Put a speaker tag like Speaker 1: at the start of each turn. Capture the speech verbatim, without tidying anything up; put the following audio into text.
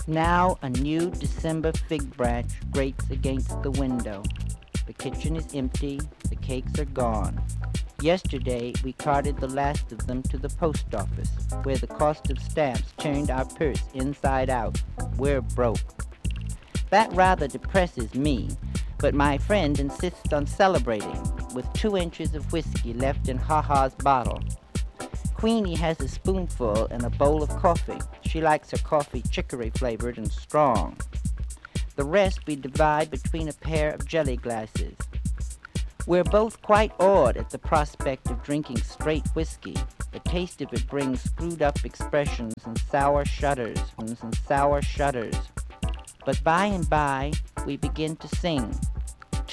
Speaker 1: Now a new December fig branch grates against the window. The kitchen is empty, the cakes are gone. Yesterday we carted the last of them to the post office, where the cost of stamps turned our purse inside out. We're broke. That rather depresses me, but my friend insists on celebrating, with two inches of whiskey left in Ha-Ha's bottle. Queenie has a spoonful and a bowl of coffee. She likes her coffee chicory flavored and strong. The rest we divide between a pair of jelly glasses. We're both quite awed at the prospect of drinking straight whiskey. The taste of it brings screwed up expressions and sour shudders and sour shudders. But by and by, we begin to sing.